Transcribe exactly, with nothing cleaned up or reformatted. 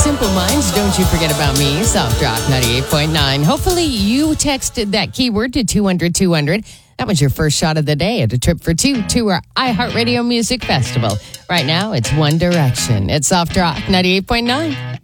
Simple Minds, Don't You Forget About Me, Soft Rock ninety-eight point nine. Hopefully you texted that keyword to two hundred two hundred. That was your first shot of the day at a trip for two to our iHeartRadio Music Festival. Right now, it's One Direction. It's Soft Rock ninety-eight point nine.